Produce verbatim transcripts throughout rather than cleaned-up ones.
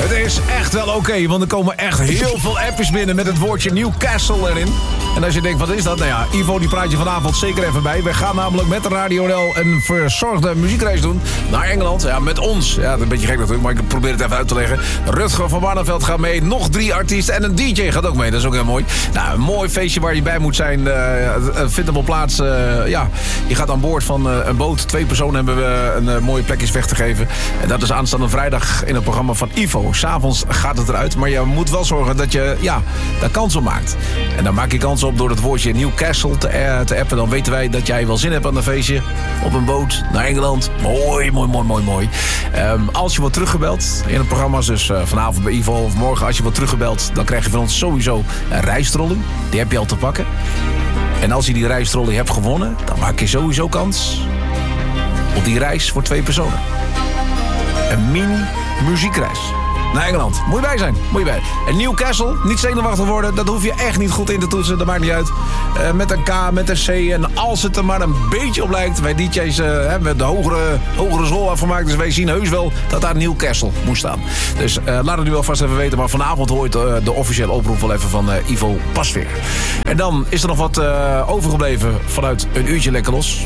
Het is echt wel oké, okay, want er komen echt heel veel appjes binnen met het woordje Newcastle erin. En als je denkt, wat is dat? Nou ja, Ivo die praat je vanavond zeker even bij. We gaan namelijk met de Radio N L een verzorgde muziekreis doen naar Engeland. Ja, met ons. Ja, dat is een beetje gek natuurlijk, maar ik probeer het even uit te leggen. Rutger van Barneveld gaat mee, nog drie artiesten en een D J gaat ook mee. Dat is ook heel mooi. Nou, een mooi feestje waar je bij moet zijn. Uh, vindt hem op plaats. Uh, ja, je gaat aan boord van uh, een boot. Twee personen hebben we een uh, mooie plekjes weg te geven. En dat is aanstaande vrijdag in het programma van Ivo. S'avonds gaat het eruit, maar je moet wel zorgen dat je ja, daar kans op maakt. En dan maak je kans op door het woordje Newcastle te, uh, te appen. Dan weten wij dat jij wel zin hebt aan een feestje. Op een boot naar Engeland. Mooi, mooi, mooi, mooi, mooi. Um, als je wordt teruggebeld in het programma, dus uh, vanavond bij Ivo of morgen als je wordt teruggebeld, dan krijg je van ons sowieso een rijstrolling. Die heb je al te pakken. En als je die rijstrolling hebt gewonnen, dan maak je sowieso kans op die reis voor twee personen. Een mini-muziekreis naar Engeland. Moet je bij zijn. Moet je bij. En Newcastle, niet zenuwachtig worden. Dat hoef je echt niet goed in te toetsen. Dat maakt niet uit. Uh, met een K, met een C. En als het er maar een beetje op lijkt. Wij D J's uh, hebben de hogere, hogere school afgemaakt. Dus wij zien heus wel dat daar Newcastle moet staan. Dus uh, laat het nu alvast even weten. Maar vanavond hoort uh, de officiële oproep wel even van uh, Ivo Pasveer. En dan is er nog wat uh, overgebleven vanuit een uurtje lekker los.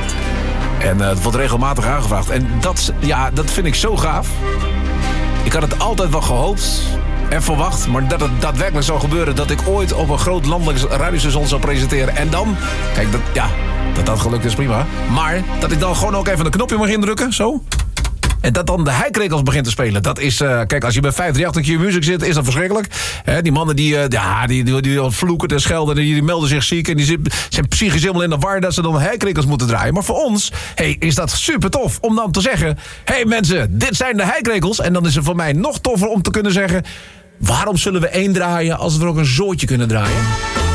En uh, het wordt regelmatig aangevraagd. En dat, ja, dat vind ik zo gaaf. Ik had het altijd wel gehoopt en verwacht, maar dat het daadwerkelijk zou gebeuren dat ik ooit op een groot landelijk radiostation zou presenteren. En dan, kijk, dat, ja, dat dat gelukt is prima. Maar dat ik dan gewoon ook even een knopje mag indrukken, zo. En dat dan de heikrekels begint te spelen. Dat is, uh, kijk, als je bij vijf drie acht en Q-Music zit, is dat verschrikkelijk. He, die mannen die, uh, ja, die, die, die, die vloeken en schelden, die, die melden zich ziek. En die zijn psychisch helemaal in de war dat ze dan heikrekels moeten draaien. Maar voor ons, hey, is dat super tof om dan te zeggen, hé hey mensen, dit zijn de heikrekels. En dan is het voor mij nog toffer om te kunnen zeggen, waarom zullen we één draaien als we er ook een zootje kunnen draaien?